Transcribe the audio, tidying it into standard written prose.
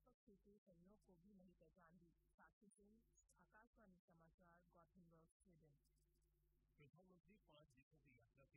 पक्ष के सहयोग को भी नहीं पहचान दी। साक्षी सिंह, आकाशवाणी समाचार, गॉथेनबर्ग, स्वीडन। प्रधानमंत्री 5 देशों की यात्रा के